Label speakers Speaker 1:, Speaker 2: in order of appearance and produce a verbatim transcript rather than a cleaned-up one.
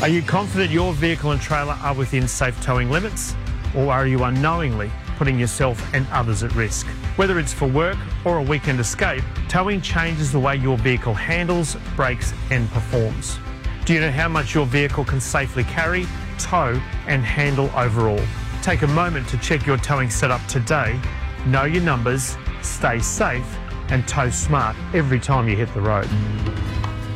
Speaker 1: Are you confident your vehicle and trailer are within safe towing limits, or are you unknowingly putting yourself and others at risk? Whether it's for work or a weekend escape, towing changes the way your vehicle handles, brakes and performs. Do you know how much your vehicle can safely carry, tow and handle overall? Take a moment to check your towing setup today. Know your numbers, stay safe and tow smart every time you hit the road.